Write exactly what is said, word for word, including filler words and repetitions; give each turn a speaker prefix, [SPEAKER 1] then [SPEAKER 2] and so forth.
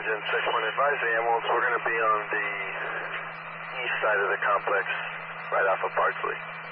[SPEAKER 1] engine, six one advisory ambulance. We're going to be on the east side of the complex, right off of Bardsley.